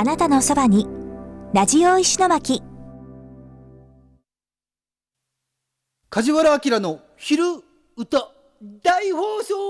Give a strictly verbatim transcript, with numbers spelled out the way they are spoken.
あなたのそばに、ラジオ石巻。 梶原明の昼歌大放送。